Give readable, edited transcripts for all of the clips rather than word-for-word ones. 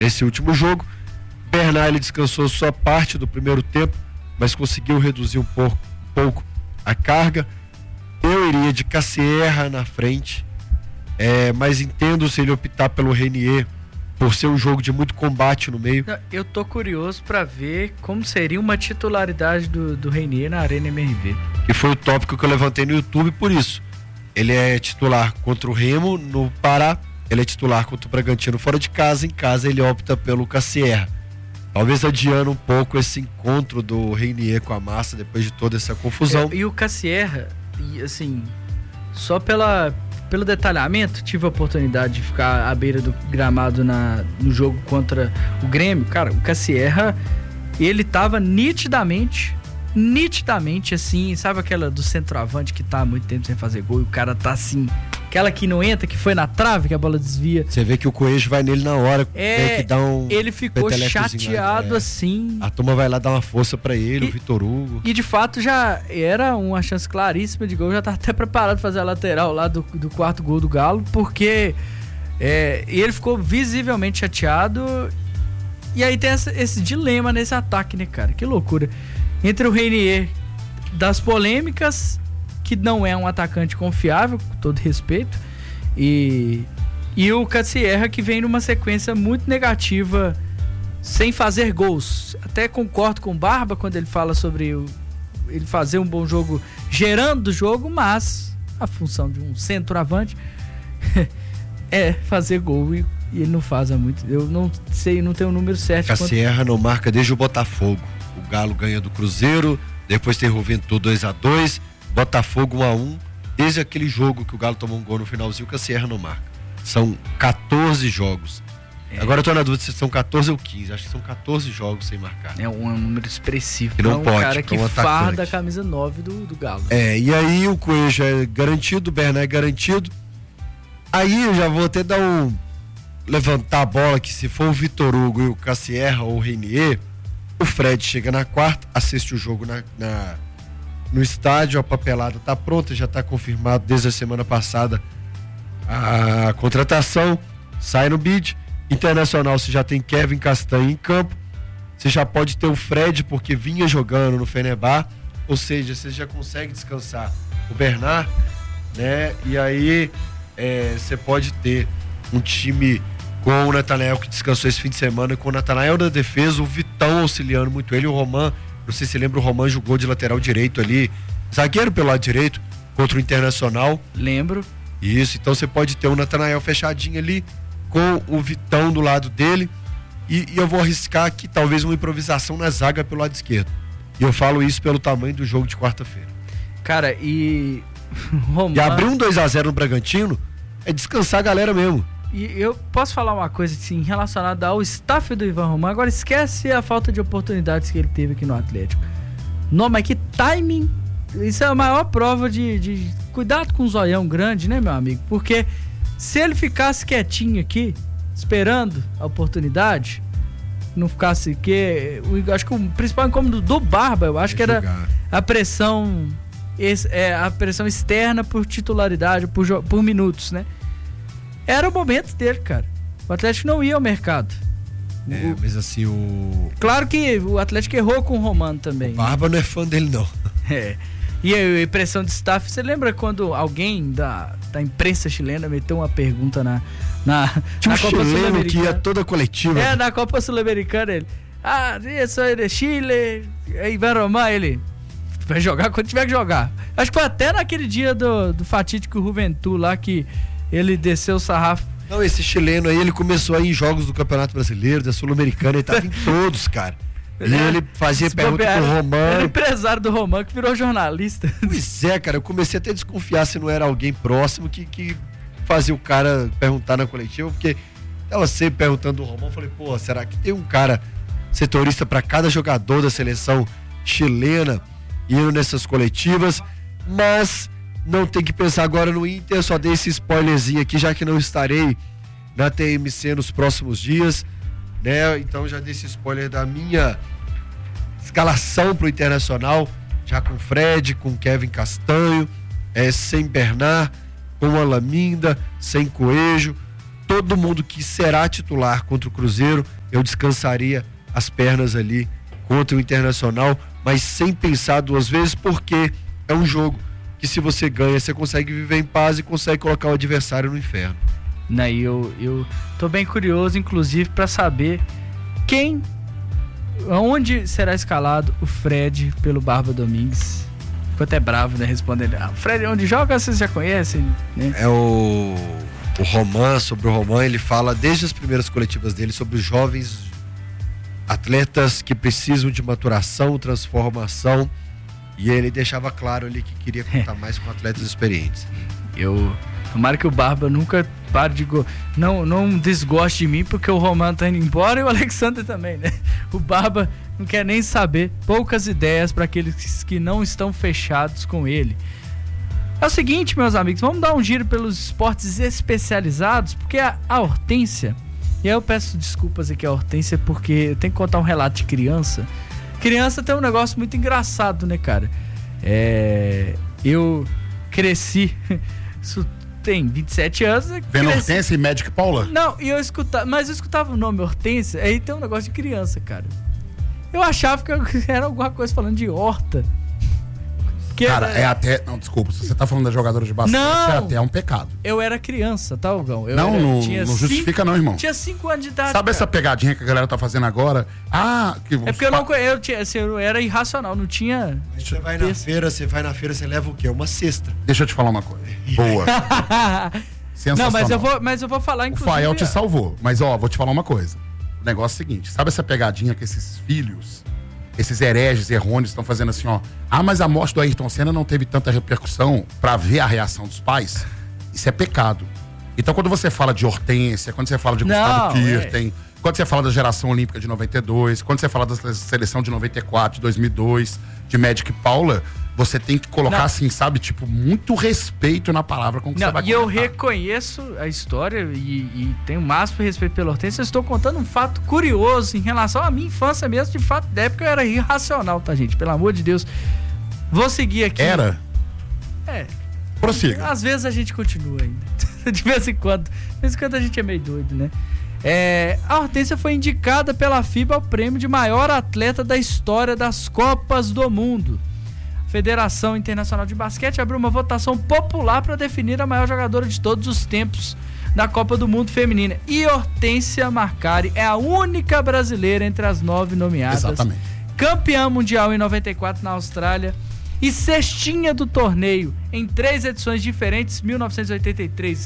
nesse último jogo. Bernard, ele descansou só parte do primeiro tempo, mas conseguiu reduzir um pouco a carga. Eu iria de Cassierra na frente, mas entendo se ele optar pelo Renier, por ser um jogo de muito combate no meio. Eu tô curioso para ver como seria uma titularidade do Renier na Arena MRV. Que foi o tópico que eu levantei no YouTube, por isso. Ele é titular contra o Remo no Pará, ele é titular contra o Bragantino fora de casa, em casa ele opta pelo Cassierra. Talvez adiando um pouco esse encontro do Renier com a Massa depois de toda essa confusão. E o Cassierra, assim, só pelo detalhamento, tive a oportunidade de ficar à beira do gramado no jogo contra o Grêmio. Cara, o Cassierra, ele tava nitidamente assim, sabe aquela do centroavante que tá há muito tempo sem fazer gol e o cara tá assim, aquela que não entra, que foi na trave, que a bola desvia. Você vê que o Coelho vai nele na hora, que dá um... Ele ficou chateado assim. A turma vai lá dar uma força pra ele, o Vitor Hugo. E de fato já era uma chance claríssima de gol, já tá até preparado pra fazer a lateral lá do quarto gol do Galo, porque ele ficou visivelmente chateado. E aí tem esse dilema nesse ataque, né, cara? Que loucura. Entre o Renier das polêmicas, que não é um atacante confiável, com todo respeito, e o Cassierra, que vem numa sequência muito negativa, sem fazer gols. Até concordo com o Barba quando ele fala sobre ele fazer um bom jogo, gerando o jogo, mas a função de um centroavante é fazer gol, e ele não faz há muito. Eu não sei, não tenho o número certo. Cassierra não marca desde o Botafogo. O Galo ganha do Cruzeiro, depois tem Juventude 2-2, Botafogo 1-1. Desde aquele jogo que o Galo tomou um gol no finalzinho, o Cassierra não marca. São 14 jogos. Agora eu tô na dúvida se são 14 ou 15. Acho que são 14 jogos sem marcar. É um número expressivo. Que não pode, um cara que farda a camisa 9 do Galo. E aí o Coelho é garantido, o Bernard é garantido. Aí eu já vou até levantar a bola, que se for o Vitor Hugo e o Cassierra ou o Renier, o Fred chega na quarta, assiste o jogo no estádio, a papelada tá pronta, já tá confirmado desde a semana passada a contratação, sai no bid. Internacional, você já tem Kevin Castanho em campo, você já pode ter o Fred, porque vinha jogando no Fenerbahçe, ou seja, você já consegue descansar o Bernard, né? E aí você pode ter um time com o Natanael, que descansou esse fim de semana, com o Natanael na defesa, o Vitão auxiliando muito ele, o Roman, não sei se você lembra, o Roman jogou de lateral direito ali, zagueiro pelo lado direito, contra o Internacional. Lembro. Isso, então você pode ter o Natanael fechadinho ali, com o Vitão do lado dele, e eu vou arriscar aqui talvez uma improvisação na zaga pelo lado esquerdo. E eu falo isso pelo tamanho do jogo de quarta-feira. Cara, e Roman... E abrir um 2-0 no Bragantino é descansar a galera mesmo. E eu posso falar uma coisa assim, relacionada ao staff do Ivan Roman. Agora esquece a falta de oportunidades que ele teve aqui no Atlético. Não, mas que timing. Isso é a maior prova de cuidado com o zoião grande, né, meu amigo? Porque se ele ficasse quietinho aqui, esperando a oportunidade, não ficasse que acho que o principal incômodo do Barba, eu acho que era a pressão externa por titularidade, por minutos, né? Era o momento dele, cara. O Atlético não ia ao mercado. Mas assim, Claro que o Atlético errou com o Romano também. O Barba não é fã dele, não. E a impressão de staff, você lembra quando alguém da imprensa chilena meteu uma pergunta na Copa Sul-Americana? Que ia toda coletiva. Na Copa Sul-Americana, ele... isso aí é Chile, aí vai Román, ele... Vai jogar quando tiver que jogar. Acho que foi até naquele dia do fatídico Juventude lá que ele desceu o sarrafo. Não, esse chileno aí, ele começou aí em jogos do Campeonato Brasileiro, da Sul-Americana, ele tava em todos, cara. E ele fazia pergunta pro Román. Era empresário do Román que virou jornalista. Pois é, cara, eu comecei até a desconfiar se não era alguém próximo que fazia o cara perguntar na coletiva, porque tava sempre perguntando do Román, eu falei, pô, será que tem um cara setorista para cada jogador da seleção chilena indo nessas coletivas? Mas não tem que pensar agora no Inter, só dei esse spoilerzinho aqui, já que não estarei na TMC nos próximos dias, né? Então já dei esse spoiler da minha escalação pro Internacional, já com Fred, com Kevin Castanho, sem Bernard, com Alaminda, sem Coelho, todo mundo que será titular contra o Cruzeiro, eu descansaria as pernas ali contra o Internacional, mas sem pensar duas vezes, porque é um jogo que, se você ganha, você consegue viver em paz e consegue colocar o adversário no inferno. Eu tô bem curioso, inclusive, para saber onde será escalado o Fred pelo Barba Domingues. Ficou até bravo, né, respondendo. O Fred, onde joga, vocês já conhecem, né? É sobre o Roman, ele fala desde as primeiras coletivas dele sobre os jovens atletas que precisam de maturação, transformação, e ele deixava claro ali que queria contar mais com atletas experientes. Tomara que o Barba nunca pare de não desgoste de mim, porque o Roman tá indo embora e o Alexandre também, né? O Barba não quer nem saber, poucas ideias para aqueles que não estão fechados com ele. É o seguinte, meus amigos, vamos dar um giro pelos esportes especializados, porque a Hortência, e aí eu peço desculpas aqui a Hortência, porque eu tenho que contar um relato de criança. Criança tem um negócio muito engraçado, né, cara? Eu cresci, isso tem 27 anos. Vendo Hortência e Magic Paula? Não, eu escutava o nome Hortência, aí tem um negócio de criança, cara. Eu achava que era alguma coisa falando de horta. Cara, é até... Não, desculpa, se você tá falando da jogadora de basquete, é até um pecado. Eu era criança, tá, Hugão? Não justifica não, irmão. Tinha 5 anos de idade. Sabe, cara, essa pegadinha que a galera tá fazendo agora? Porque eu era irracional, não tinha... Você vai na feira, você leva o quê? Uma cesta. Deixa eu te falar uma coisa. Boa. Sensacional. Não, mas eu vou falar, inclusive... O Fael te salvou. Mas, vou te falar uma coisa. O negócio é o seguinte, sabe essa pegadinha que esses filhos... Esses hereges errôneos estão fazendo assim, mas a morte do Ayrton Senna não teve tanta repercussão pra ver a reação dos pais? Isso é pecado. Então, quando você fala de Hortência, quando você fala de Gustavo Kirten, quando você fala da geração olímpica de 92, quando você fala da seleção de 94, de 2002, de Magic Paula, você tem que colocar assim, sabe, tipo, muito respeito na palavra com que você vai comentar. E eu reconheço a história e tenho o máximo respeito pela Hortência. Eu estou contando um fato curioso em relação à minha infância mesmo. De fato, da época eu era irracional, tá, gente? Pelo amor de Deus. Vou seguir aqui. Era? Prossiga. Às vezes a gente continua ainda. De vez em quando a gente é meio doido, né? A Hortência foi indicada pela FIBA ao prêmio de maior atleta da história das Copas do Mundo. A Federação Internacional de Basquete abriu uma votação popular para definir a maior jogadora de todos os tempos da Copa do Mundo Feminina. E Hortência Marcari é a única brasileira entre as 9 nomeadas. Exatamente. Campeã mundial em 94 na Austrália e cestinha do torneio em 3 edições diferentes, 1983,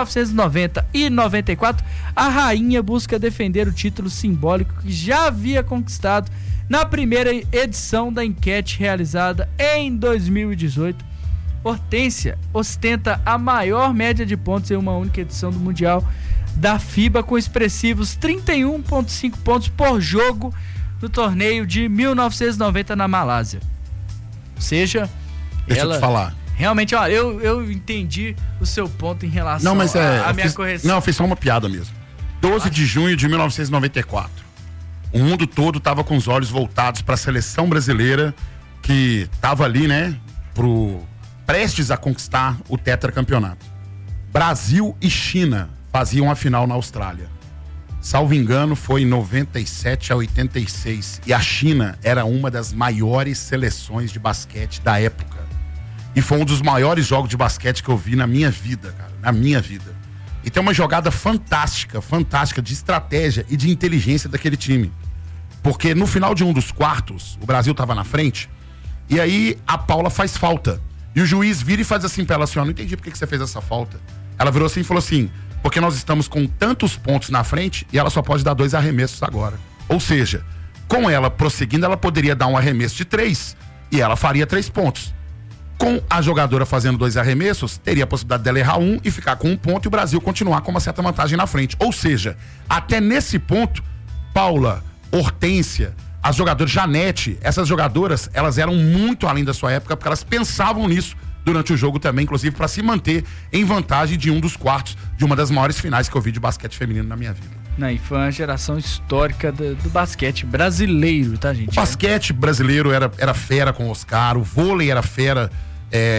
1990 e 94, a rainha busca defender o título simbólico que já havia conquistado na primeira edição da enquete realizada em 2018. Hortência ostenta a maior média de pontos em uma única edição do Mundial da FIBA, com expressivos 31,5 pontos por jogo no torneio de 1990 na Malásia. Ou seja, deixa eu te falar. Realmente, eu entendi o seu ponto em relação à minha correção. Não, eu fiz só uma piada mesmo. 12 de junho de 1994. O mundo todo estava com os olhos voltados para a seleção brasileira, que estava ali, né, prestes a conquistar o tetracampeonato. Brasil e China faziam a final na Austrália. Salvo engano, foi em 97 a 86. E a China era uma das maiores seleções de basquete da época. E foi um dos maiores jogos de basquete que eu vi na minha vida, cara. Na minha vida. E tem uma jogada fantástica de estratégia e de inteligência daquele time. Porque no final de um dos quartos, o Brasil estava na frente, e aí a Paula faz falta. E o juiz vira e faz assim pra ela, assim, não entendi por que você fez essa falta. Ela virou assim e falou assim, porque nós estamos com tantos pontos na frente e ela só pode dar 2 arremessos agora. Ou seja, com ela prosseguindo, ela poderia dar um arremesso de 3 e ela faria 3 pontos. Com a jogadora fazendo 2 arremessos, teria a possibilidade dela errar 1 e ficar com 1 ponto e o Brasil continuar com uma certa vantagem na frente. Ou seja, até nesse ponto, Paula, Hortência, as jogadoras, Janete, essas jogadoras, elas eram muito além da sua época, porque elas pensavam nisso durante o jogo também, inclusive para se manter em vantagem de um dos quartos de uma das maiores finais que eu vi de basquete feminino na minha vida. E foi uma geração histórica do basquete brasileiro, tá, gente? O basquete brasileiro era fera com o Oscar, o vôlei era fera,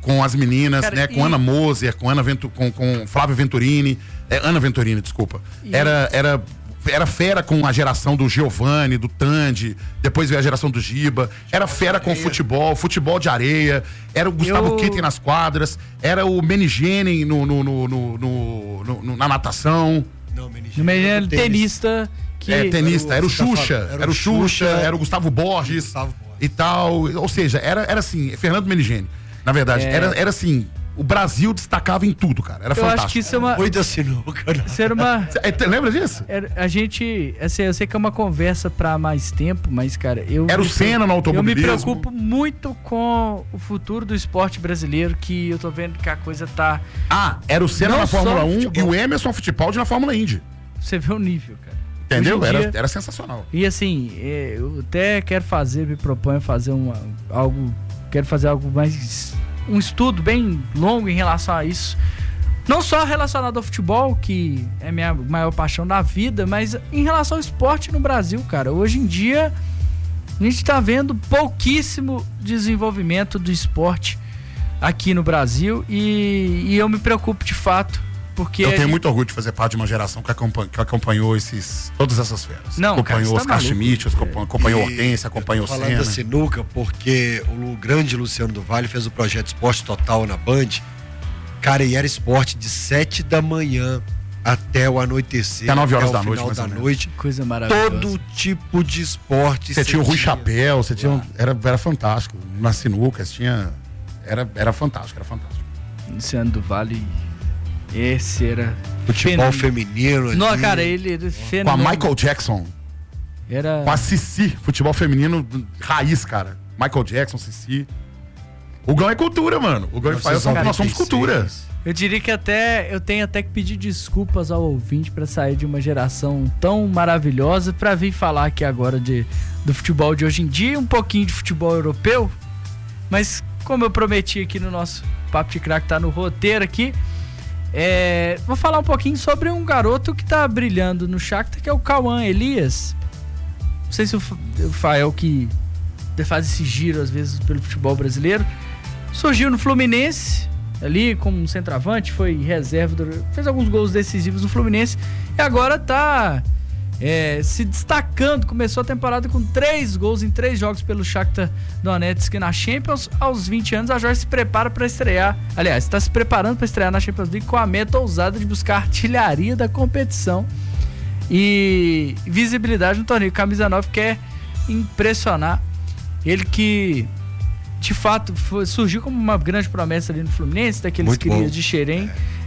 com as meninas, cara, né? Com Ana Moser, com Flávia Venturini. Ana Venturini, desculpa. Era fera com a geração do Giovanni, do Tandy, depois veio a geração do Giba. Era fera com futebol de areia. Era o Gustavo Kitten nas quadras. Era o Menigenen na natação. Não, Menigenen tenista. Tenista. Era o Xuxa. Era o Gustavo Borges e tal. Ou seja, era assim, Fernando Menigeni. Na verdade, era assim, o Brasil destacava em tudo, cara. Era fantástico. Eu acho que isso é uma... Muita sinuca. Isso era uma... Lembra disso? A gente, assim, eu sei que é uma conversa pra mais tempo, mas, cara, era o Senna no automobilismo. Eu me preocupo muito com o futuro do esporte brasileiro, que eu tô vendo que a coisa tá... Era o Senna na Fórmula 1 e o Emerson Fittipaldi na Fórmula Indy. Você vê o nível, cara. Entendeu? Era sensacional. E assim, eu até quero me proponho fazer algo mais... Um estudo bem longo em relação a isso. Não só relacionado ao futebol, que é minha maior paixão da vida, mas em relação ao esporte no Brasil, cara. Hoje em dia, a gente tá vendo pouquíssimo desenvolvimento do esporte aqui no Brasil e eu me preocupo de fato. Porque eu tenho muito orgulho de fazer parte de uma geração que acompanhou todas essas feras. Acompanhou Oscar Schmidt, acompanhou Hortência, acompanhou Senna. Falando da sinuca, porque o grande Luciano do Vale fez o projeto Esporte Total na Band. Cara, e era esporte de 7 da manhã até o anoitecer. Até 9 horas até da noite, final da noite. Coisa maravilhosa. Todo tipo de esporte. Você tinha o Rui Chapéu, você tinha... Era fantástico. Na sinuca, era fantástico, era fantástico. Luciano do Vale... Esse era... Futebol feminino. Não, cara, ele com a Michael Jackson. Era... Com a Cici. Futebol feminino raiz, cara. Michael Jackson, Cici. O Gão é cultura, mano. O Gão faz nós somos cultura. Eu diria que eu tenho até que pedir desculpas ao ouvinte pra sair de uma geração tão maravilhosa pra vir falar aqui agora do futebol de hoje em dia, um pouquinho de futebol europeu. Mas como eu prometi aqui no nosso Papo de Craque, tá no roteiro aqui, vou falar um pouquinho sobre um garoto que tá brilhando no Shakhtar, que é o Cauã Elias. Não sei se o Fael, que faz esse giro às vezes pelo futebol brasileiro, surgiu no Fluminense ali como um centroavante, foi reserva, fez alguns gols decisivos no Fluminense e agora tá se destacando. Começou a temporada com 3 gols em 3 jogos pelo Shakhtar Donetsk na Champions. Aos 20 anos, a Jorge se prepara para estrear. Aliás, está se preparando para estrear na Champions League com a meta ousada de buscar a artilharia da competição e visibilidade no torneio. Camisa 9 quer impressionar. Ele que, de fato, surgiu como uma grande promessa ali no Fluminense, daqueles crias de Xerém.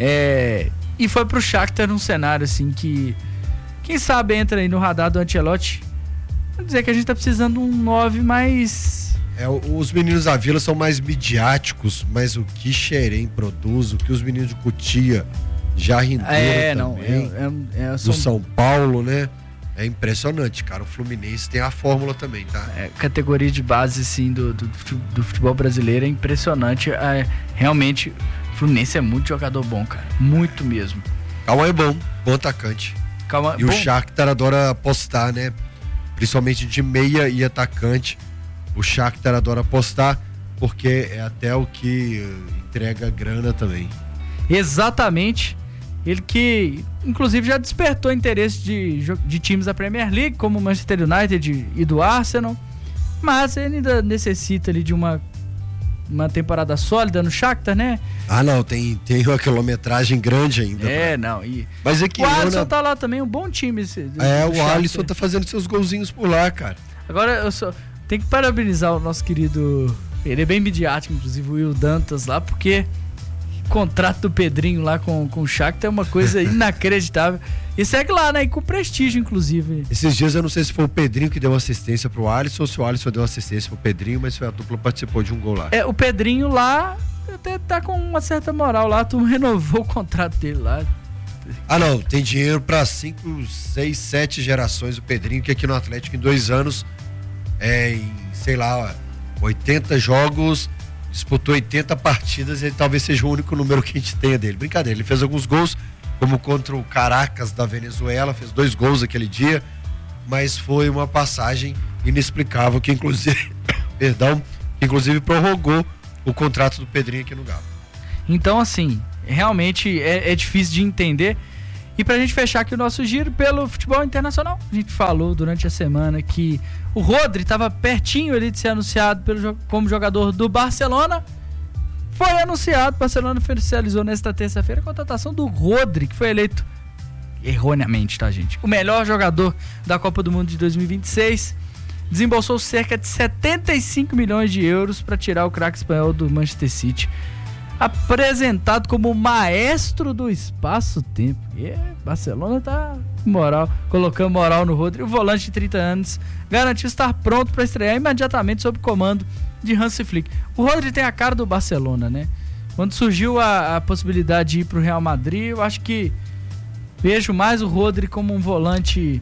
E foi pro Shakhtar num cenário assim que... Quem sabe entra aí no radar do Ancelotti. Vou dizer que a gente tá precisando de um 9 mais... Os meninos da Vila são mais midiáticos, mas o que Xerém produz, o que os meninos de Cotia já renderam também, do São Paulo, né? É impressionante, cara. O Fluminense tem a fórmula também, tá? Categoria de base, sim, do futebol brasileiro é impressionante. Realmente, o Fluminense é muito jogador bom, cara. Muito mesmo. Cauã é bom atacante. E o Shakhtar adora apostar, né? Principalmente de meia e atacante. O Shakhtar adora apostar porque é até o que entrega grana também. Exatamente. Ele que, inclusive, já despertou interesse de times da Premier League, como o Manchester United e do Arsenal. Mas ele ainda necessita ali de uma temporada sólida no Shakhtar, né? Não, tem uma quilometragem grande ainda. Mas é que o Alisson tá lá também, um bom time. O Alisson tá fazendo seus golzinhos por lá, cara. Agora, eu só tenho que parabenizar o nosso querido... Ele é bem midiático, inclusive, o Will Dantas lá, porque o contrato do Pedrinho lá com o Shakhtar é uma coisa inacreditável. E segue lá, né? E com prestígio, inclusive. Esses dias eu não sei se foi o Pedrinho que deu assistência pro Alisson ou se o Alisson deu assistência pro Pedrinho, mas a dupla participou de um gol lá. O Pedrinho lá até tá com uma certa moral lá, tu renovou o contrato dele lá. Não, tem dinheiro pra 5, 6, 7 gerações o Pedrinho, que aqui no Atlético em 2 anos, em, sei lá, 80 jogos, disputou 80 partidas, ele talvez seja o único número que a gente tenha dele. Brincadeira, ele fez alguns gols, como contra o Caracas da Venezuela, fez 2 gols aquele dia, mas foi uma passagem inexplicável que inclusive, inclusive prorrogou o contrato do Pedrinho aqui no Galo. Então, assim, realmente é difícil de entender. E pra gente fechar aqui o nosso giro pelo futebol internacional, a gente falou durante a semana que o Rodri estava pertinho ali de ser anunciado como jogador do Barcelona. Foi anunciado, o Barcelona oficializou nesta terça-feira a contratação do Rodri, que foi eleito erroneamente, tá, gente? O melhor jogador da Copa do Mundo de 2026. Desembolsou cerca de 75 milhões de euros para tirar o craque espanhol do Manchester City. Apresentado como o maestro do espaço-tempo. Barcelona tá moral, colocando moral no Rodri. O volante de 30 anos garantiu estar pronto para estrear imediatamente sob comando de Hansi Flick. O Rodri tem a cara do Barcelona, né? Quando surgiu a possibilidade de ir pro Real Madrid, eu acho que vejo mais o Rodri como um volante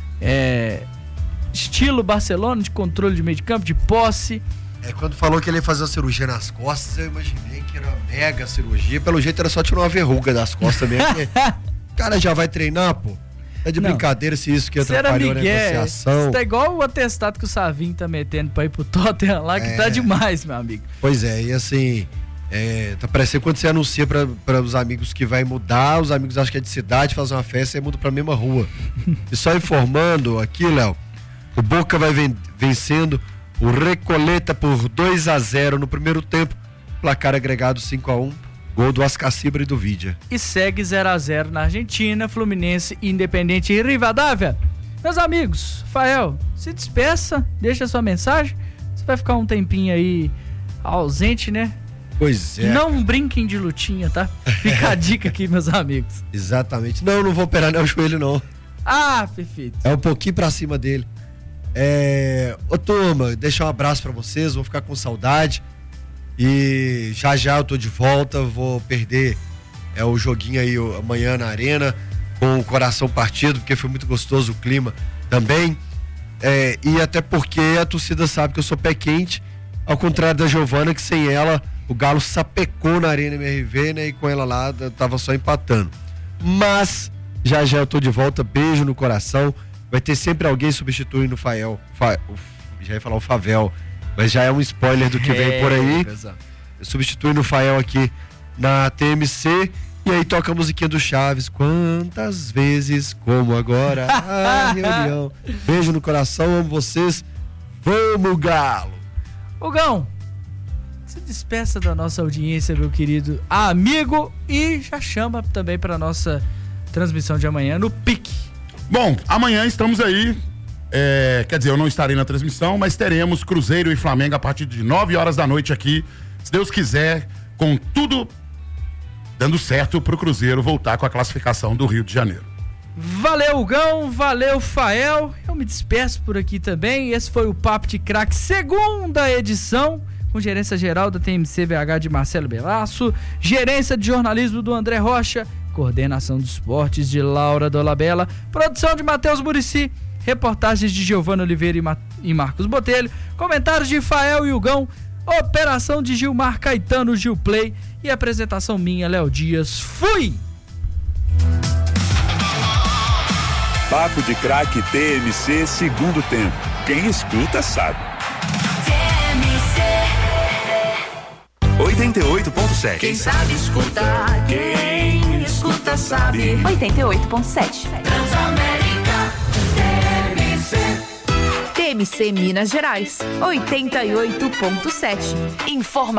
estilo Barcelona, de controle de meio de campo, de posse. Quando falou que ele ia fazer uma cirurgia nas costas, eu imaginei que era uma mega cirurgia. Pelo jeito era só tirar uma verruga das costas mesmo. O cara já vai treinar, pô. É de brincadeira se isso que atrapalhou a negociação. Isso tá igual o atestado que o Savinho tá metendo pra ir pro Tottenham lá, que tá demais, meu amigo. Pois é, e assim, tá parecendo quando você anuncia para os amigos que vai mudar, os amigos acham que é de cidade, fazem uma festa e muda pra mesma rua. E só informando aqui, Léo, o Boca vai vencendo o Recoleta por 2-0 no primeiro tempo, placar agregado 5-1, gol do Ascacibra e do Vidia. E segue 0-0 na Argentina, Fluminense e Independente e Rivadavia. Meus amigos, Fael, se despeça, deixa sua mensagem. Você vai ficar um tempinho aí ausente, né? Pois é. Não brinquem de lutinha, tá? Fica a dica aqui, meus amigos. Exatamente. Não vou operar nem o joelho, não. Ah, perfeito. É um pouquinho pra cima dele. Ô turma, deixar um abraço pra vocês, vou ficar com saudade e já eu tô de volta, vou perder o joguinho aí amanhã na arena com o coração partido, porque foi muito gostoso o clima também, e até porque a torcida sabe que eu sou pé quente, ao contrário da Giovana, que sem ela o Galo sapecou na arena MRV, né, e com ela lá tava só empatando. Mas já eu tô de volta, beijo no coração. Vai ter sempre alguém substituindo o Fael. Já ia falar o Favel, mas já é um spoiler do que vem por aí. Substituindo o Fael aqui na TMC. E aí toca a musiquinha do Chaves. Quantas vezes como agora a reunião. Beijo no coração, amo vocês. Vamos, Galo! Ô, Gão, se despeça da nossa audiência, meu querido amigo. E já chama também para nossa transmissão de amanhã no Pique. Bom, amanhã estamos aí, quer dizer, eu não estarei na transmissão, mas teremos Cruzeiro e Flamengo a partir de 9 horas da noite aqui, se Deus quiser, com tudo dando certo pro Cruzeiro voltar com a classificação do Rio de Janeiro. Valeu, Gão, valeu, Fael, eu me despeço por aqui também, esse foi o Papo de Craque, segunda edição, com gerência geral da TMC BH de Marcelo Belasso, gerência de jornalismo do André Rocha, coordenação de esportes de Laura Dolabella, produção de Matheus Muricy, reportagens de Giovana Oliveira e Marcos Botelho, comentários de Fael e Hugão, operação de Gilmar Caetano Gilplay e apresentação minha, Léo Dias. Fui! Papo de Craque TMC, segundo tempo. Quem escuta sabe. 88.7. Quem sabe escutar, quem escuta sabe. 88.7. Transamérica, TMC. TMC Minas Gerais, 88.7. Informação